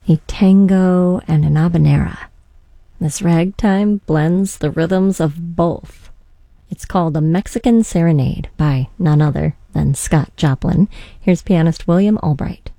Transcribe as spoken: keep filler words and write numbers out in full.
a tango and an habanera. This ragtime blends the rhythms of both. It's called A Mexican Serenade by none other than Scott Joplin. Here's pianist William Albright.